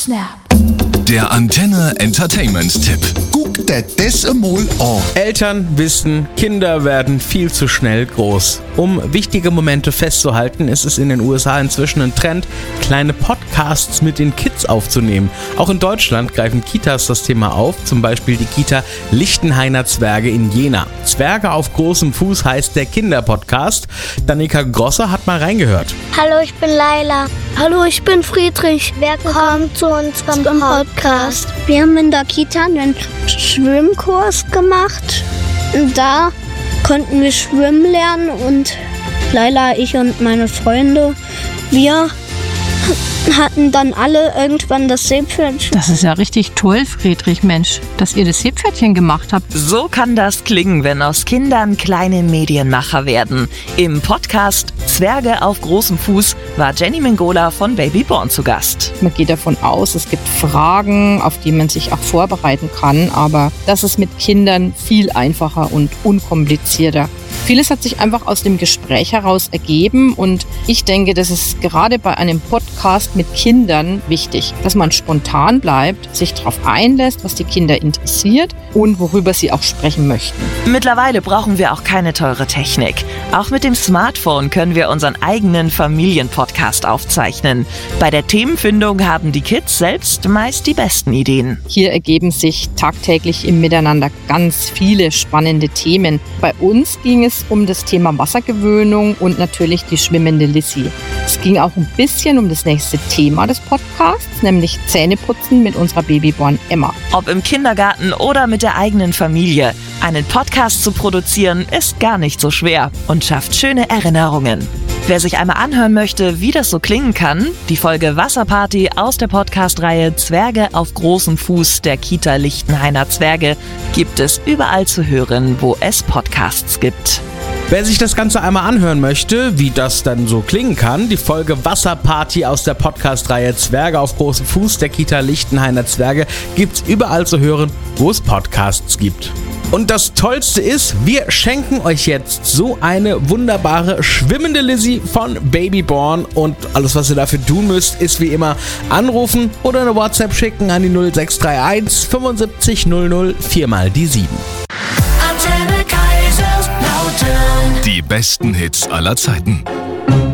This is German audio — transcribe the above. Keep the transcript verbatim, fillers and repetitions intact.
Snap. Der Antenne Entertainment-Tipp. Guck dir das einmal an. Eltern wissen, Kinder werden viel zu schnell groß. Um wichtige Momente festzuhalten, ist es in den U S A inzwischen ein Trend, kleine Podcasts mit den Kids aufzunehmen. Auch in Deutschland greifen Kitas das Thema auf, zum Beispiel die Kita Lichtenhainer Zwerge in Jena. Zwerge auf großem Fuß heißt der Kinderpodcast. Danica Grosser hat mal reingehört. Hallo, ich bin Laila. Hallo, ich bin Friedrich. Willkommen zu unserem Podcast. Wir haben in der Kita einen Schwimmkurs gemacht. Und da konnten wir schwimmen lernen und Laila, ich und meine Freunde, wir hatten dann alle irgendwann das Seepferdchen. Das ist ja richtig toll, Friedrich, Mensch, dass ihr das Seepferdchen gemacht habt. So kann das klingen, wenn aus Kindern kleine Medienmacher werden. Im Podcast Zwerge auf großem Fuß war Jenny Mengola von Babyborn zu Gast. Man geht davon aus, es gibt Fragen, auf die man sich auch vorbereiten kann, aber das ist mit Kindern viel einfacher und unkomplizierter. Vieles hat sich einfach aus dem Gespräch heraus ergeben und ich denke, das ist gerade bei einem Podcast mit Kindern wichtig, dass man spontan bleibt, sich darauf einlässt, was die Kinder interessiert und worüber sie auch sprechen möchten. Mittlerweile brauchen wir auch keine teure Technik. Auch mit dem Smartphone können wir unseren eigenen Familienpodcast aufzeichnen. Bei der Themenfindung haben die Kids selbst meist die besten Ideen. Hier ergeben sich tagtäglich im Miteinander ganz viele spannende Themen. Bei uns ging es um das Thema Wassergewöhnung und natürlich die schwimmende Lissy. Es ging auch ein bisschen um das nächste Thema des Podcasts, nämlich Zähneputzen mit unserer Babyborn Emma. Ob im Kindergarten oder mit der eigenen Familie, einen Podcast zu produzieren ist gar nicht so schwer und schafft schöne Erinnerungen. Wer sich einmal anhören möchte, wie das so klingen kann, die Folge Wasserparty aus der Podcast-Reihe Zwerge auf großem Fuß der Kita Lichtenhainer Zwerge gibt es überall zu hören, wo es Podcasts gibt. Wer sich das Ganze einmal anhören möchte, wie das dann so klingen kann, die Folge Wasserparty aus der Podcast-Reihe Zwerge auf großem Fuß der Kita Lichtenhainer Zwerge gibt's überall zu hören, wo es Podcasts gibt. Und das Tollste ist, wir schenken euch jetzt so eine wunderbare schwimmende Lissy von Babyborn und alles, was ihr dafür tun müsst, ist wie immer anrufen oder eine WhatsApp schicken an die null sechs drei eins fünfundsiebzig null null vier mal die sieben. Die besten Hits aller Zeiten.